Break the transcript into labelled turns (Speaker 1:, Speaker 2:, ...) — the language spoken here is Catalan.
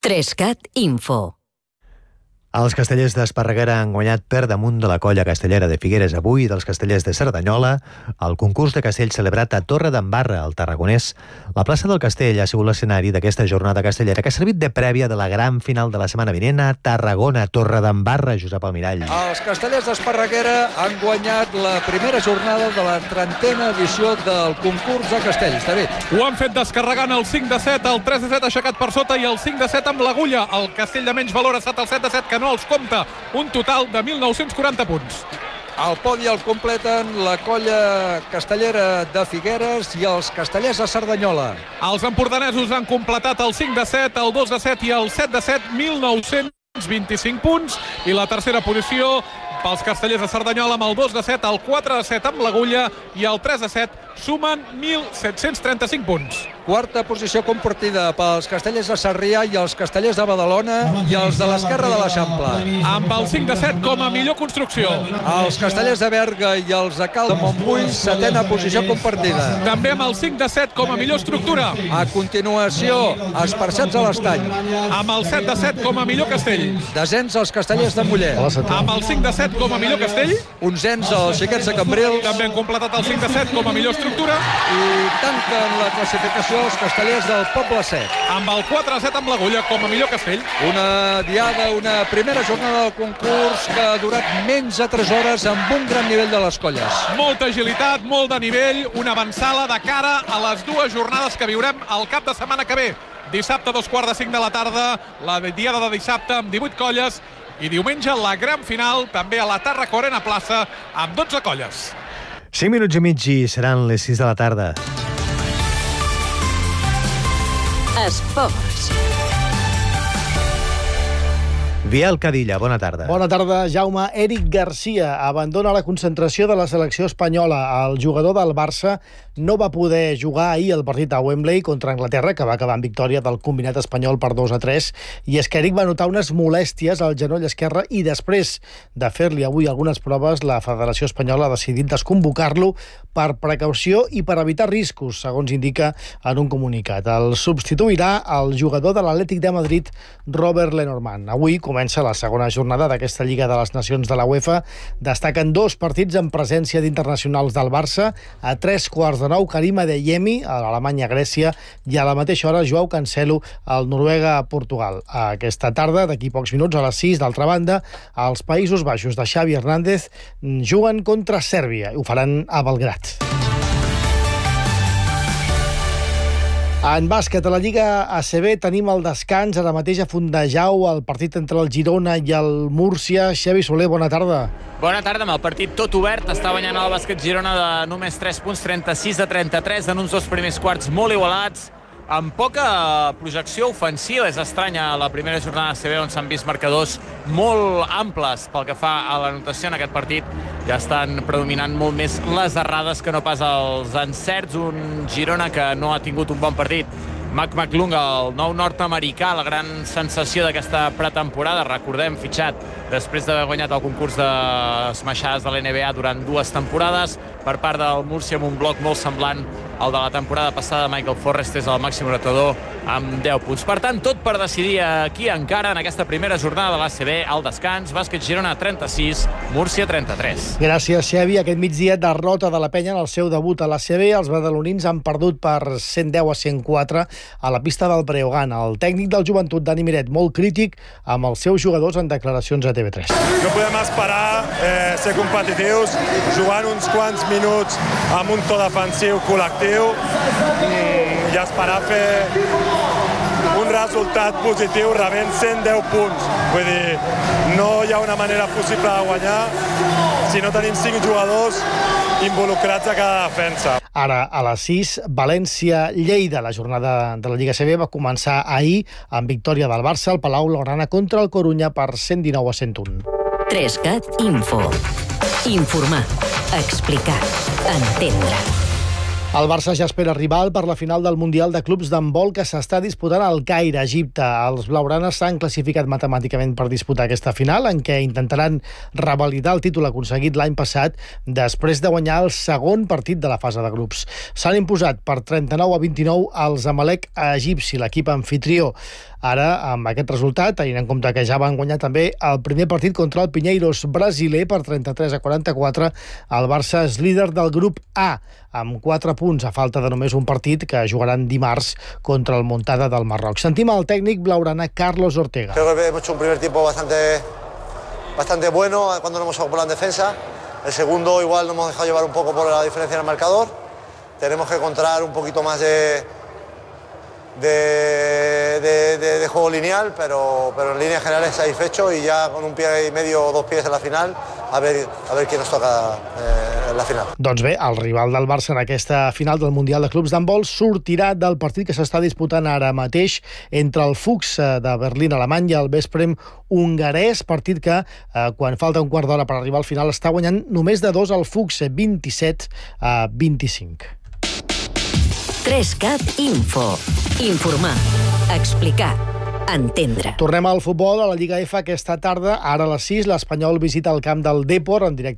Speaker 1: 3CAT Info.
Speaker 2: Els castellers d'Esparreguera han guanyat per damunt de la colla castellera de Figueres avui i dels castellers de Cerdanyola el concurs de castell celebrat a Torredembarra, al Tarragonès. La plaça del Castell ha sigut l'escenari d'aquesta jornada castellera que ha servit de prèvia de la gran final de la setmana vinent a Tarragona, Torredembarra, Josep Almirall.
Speaker 3: Els castellers d'Esparreguera han guanyat la primera jornada de la 30a edició del concurs de castells. David.
Speaker 4: Ho han fet descarregant el 5-7, el 3-7 aixecat per sota i el 5-7 amb l'agulla. El castell de menys valor ha estat el 7-7 que no els compta, un total de 1.940 punts.
Speaker 3: Al podi el completen la colla castellera de Figueres i els castellers de Cerdanyola.
Speaker 4: Els empordanesos han completat el 5-7, el 2-7 i el 7-7, 1.925 punts, i la tercera posició pels castellers de Cerdanyola amb el 2-7, el 4-7 amb l'agulla i el 3-7 sumen 1.735 punts.
Speaker 3: Quarta posició compartida pels castellers de Sarrià i els castellers de Badalona i els de l'Esquerra de l'Eixample.
Speaker 4: Amb el 5-7 com a millor construcció.
Speaker 3: Els castellers de Berga i els de Cal de Montbui, setena posició compartida.
Speaker 4: També amb el 5-7 com a millor estructura.
Speaker 3: A continuació, Esparçats a l'Estany.
Speaker 4: Amb el 7-7 com a millor castell.
Speaker 3: Desens els castellers de Mollet.
Speaker 4: Amb el 5-7 com a millor castell.
Speaker 3: Onzens els xiquets de Cambrils.
Speaker 4: També han completat el 5-7 com a millor estructura.
Speaker 3: I tanquen la classificació els castellers del Poble Sec.
Speaker 4: Amb el 4-7 amb l'agulla com a millor castell.
Speaker 3: Una diada, una primera jornada del concurs que ha durat menys de 3 hores amb un gran nivell de les colles.
Speaker 4: Molta agilitat, molt de nivell, una avançada de cara a les dues jornades que viurem el cap de setmana que ve. Dissabte a 4:45 de la tarda, la diada de dissabte amb 18 colles, i diumenge la gran final també a la Tàrraco Arena Plaça amb 12 colles.
Speaker 2: 5 minuts i mig i seran les 6 de la tarda.
Speaker 1: Esports.
Speaker 2: Biel Cadilla, bona tarda.
Speaker 5: Bona tarda, Jaume. Eric Garcia abandona la concentració de la selecció espanyola. El jugador del Barça no va poder jugar ahir el partit a Wembley contra Anglaterra, que va acabar en victòria del combinat espanyol per 2-3, i és que Eric va notar unes molèsties al genoll esquerre i després de fer-li avui algunes proves, la Federació Espanyola ha decidit desconvocar-lo per precaució i per evitar riscos, segons indica en un comunicat. El substituirà el jugador de l'Atlètic de Madrid, Robert Lenormand. Avui comença la segona jornada d'aquesta Lliga de les Nacions de la UEFA. Destaquen 2 partits en presència d'internacionals del Barça. A 3:15, Karim Adeyemi, a l'Alemanya-Grècia, i a la mateixa hora Joao Cancelo, al Noruega-Portugal. Aquesta tarda, d'aquí pocs minuts, a les 6, d'altra banda, els Països Baixos de Xavi Hernández juguen contra Sèrbia i ho faran a Belgrad. En bàsquet, a la Lliga ACB tenim el descans ara mateix a Fontdejau, el partit entre el Girona i el Múrcia. Xavi Soler, bona tarda.
Speaker 6: Bona tarda, amb el partit tot obert. Està guanyant el bàsquet Girona de només 3 punts, 36-33, en uns 2 primers quarts molt igualats, amb poca projecció ofensiva. És estranya la primera jornada ACB on s'han vist marcadors molt amples pel que fa a l'anotació en aquest partit. Ja estan predominant molt més les errades que no pas els encerts. Un Girona que no ha tingut un bon partit. Mac McClung, el nou nord-americà, la gran sensació d'aquesta pretemporada, recordem, fitxat després d'haver guanyat el concurs de smashades de l'NBA durant 2 temporades per part del Múrcia, amb un bloc molt semblant al de la temporada passada. Michael Forrest és el màxim anotador amb 10 punts. Per tant, tot per decidir aquí encara en aquesta primera jornada de l'ACB. Al descans, bàsquet Girona 36, Múrcia 33.
Speaker 5: Gràcies, Xavi. Aquest migdia, derrota de la Penya en el seu debut a l'ACB. Els badalonins han perdut per 110-104 a la pista del Breogán. El tècnic del Joventut, Dani Miret, molt crític amb els seus jugadors en declaracions a TV3.
Speaker 7: No podem esperar ser competitius, jugant uns quants minuts amb un to defensiu col·lectiu i esperar fer un resultat positiu rebent 110 punts. Vull dir, no hi ha una manera possible de guanyar si no tenim 5 jugadors involucrats a cada defensa.
Speaker 5: Ara, a les 6, València-Lleida. La jornada de la Lliga CB va començar ahir amb victòria del Barça al Palau Blaugrana contra el Corunya per 119-101.
Speaker 1: 3CAT Info. Informar, explicar, entendre.
Speaker 5: El Barça ja espera rival per la final del Mundial de Clubs d'handbol que s'està disputant al Caire, Egipte. Els blaugranes s'han classificat matemàticament per disputar aquesta final, en què intentaran revalidar el títol aconseguit l'any passat després de guanyar el segon partit de la fase de grups. S'han imposat per 39-29 als Zamalek egipci, l'equip anfitrió. Ara, amb aquest resultat, tenint en compte que ja van guanyar també el primer partit contra el Pinheiros brasiler per 33-44, el Barça és líder del grup A, amb 4 punts a falta de només un partit que jugaran dimarts contra el Montcada del Marroc. Sentim el tècnic blaugrana Carlos Ortega.
Speaker 8: Creo que hemos hecho un primer tiempo bastante bueno cuando nos hemos ocupado en defensa. El segundo igual nos hemos dejado llevar un poco por la diferencia en el marcador. Tenemos que encontrar un poquito más de juego lineal, pero en líneas generales satisfecho y ya con un pie y medio o 2 pies en la final, a ver quién nos toca en la final.
Speaker 5: Doncs bé, el rival del Barça en aquesta final del Mundial de Clubs d'Handbol sortirà del partit que s'està disputant ara mateix entre el Fuchs de Berlín, Alemany, i el Veszprém hongarès, partit que, quan falta un quart d'hora per arribar al final, està guanyant només de 2 el Fuchs, 27-25.
Speaker 1: 3CAT Info. Informar, explicar, entendre.
Speaker 5: Tornem al futbol, a la Lliga F aquesta tarda. Ara a les 6, l'Espanyol visita el camp del Depor en directe